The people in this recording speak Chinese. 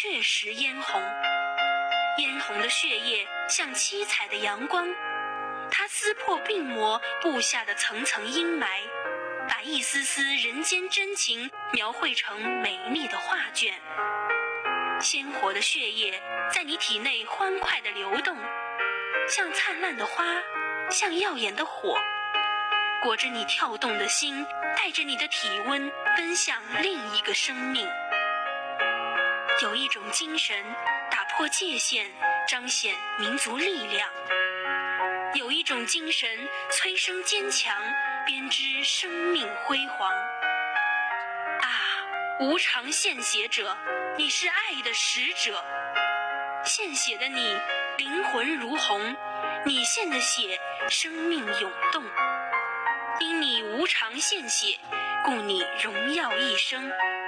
血石嫣红。嫣红的血液像七彩的阳光，它撕破病魔布下的层层阴霾，把一丝丝人间真情描绘成美丽的画卷。鲜活的血液在你体内欢快地流动，像灿烂的花，像耀眼的火，裹着你跳动的心，带着你的体温奔向另一个生命。有一种精神打破界限，彰显民族力量；有一种精神催生坚强，编织生命辉煌。啊，无偿献血者，你是爱的使者。献血的你，灵魂如虹，你献的血，生命涌动。因你无偿献血，故你荣耀一生。